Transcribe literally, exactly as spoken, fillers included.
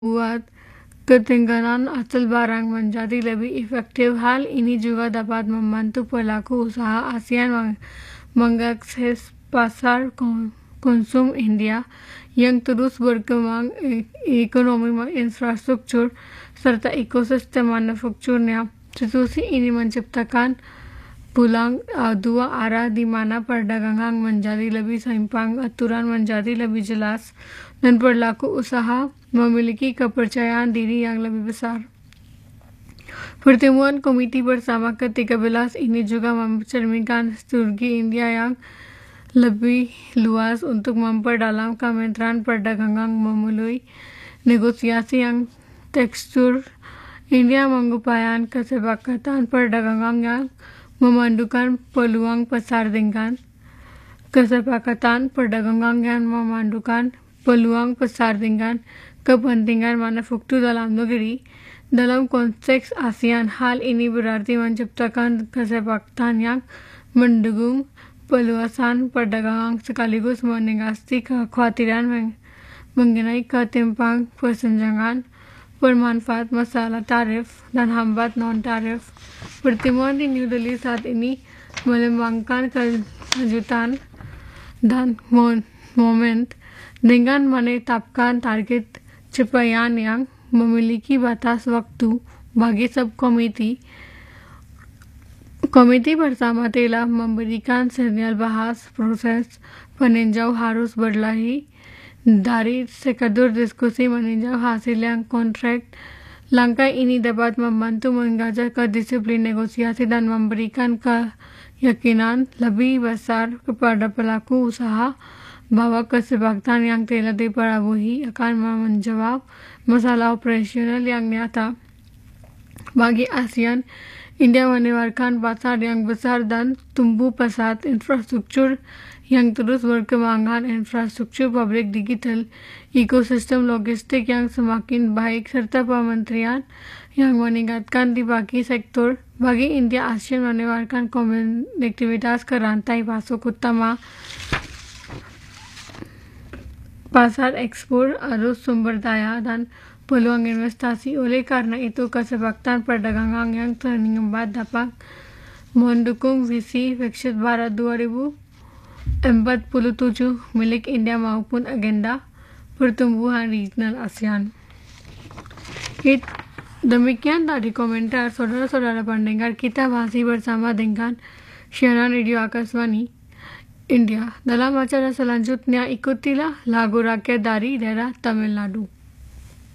buat ketinggalan asal barang menjadi lebih efektif. Hal ini juga dapat membantu pelaku usaha ASEAN mengakses pasar konsum India yang terus berkembang. Ekonomi infrastruktur serta ekosistem manufakturnya. Situasi ini menciptakan pulang uh, dua arah di mana perdagangan menjadi lebih seimbang, aturan menjadi lebih jelas, dan pelaku usaha memiliki kepercayaan diri yang lebih besar. Pertemuan komite bersama ke tiga belas ini juga mencerminkan strategi India yang lebih luas untuk memperdalam kemitraan perdagangan melalui negosiasi yang tekstur. India mengupayakan kesepakatan perdagangan yang memandukan peluang pasar dengan kesepakatan perdagangan yang memandukan peluang pasar dengan kepentingan manufaktur dalam negeri. Dalam konteks ASEAN, hal ini berarti menciptakan kesepakatan yang mendukung peluasan perdagangan sekaligus mengatasi kekhawatiran mengenai ketimpang persenjangan bermanfaat masalah tarif dan hambat non-tarif. Pertemuan di New Delhi saat ini melambangkan kelanjutan dan momen dengan menetapkan target capaian yang memiliki batas waktu bagi subkomite. Komite bersama telah memberikan sinyal bahas proses peninjau harus berlari dari sekadar diskusi meninjau hasil yang kontrak. Langkah ini dapat membantu mengajar kedisiplin negosiasi dan memberikan keyakinan lebih besar kepada pelaku usaha bahwa kesepakatan yang telah diperoleh akan menjawab masalah operasional yang nyata. Bagi ASEAN, India menawarkan pasar yang besar dan tumbuh pesat, infrastruktur yang terus berkembang, infrastruktur publik digital, ekosistem logistik yang semakin baik, serta pementerian yang meningkatkan di bagi sektor. Bagi India, ASEAN menawarkan konektivitas ke rantai pasok utama, pasar ekspor, arus sumber daya, dan peluang investasi. Oleh karena itu, kesepakatan perdagangan yang terlibat dapat mendukung visi Viksit Bharat dua ribu empat puluh tujuh milik India maupun agenda pertumbuhan regional ASEAN. It, demikian tadi komentar saudara-saudara pendengar. Kita masih bersama dengan siaran Radio Akaswani India. Dalam acara selanjutnya, ikutilah lagu rakyat dari daerah Tamil Nadu.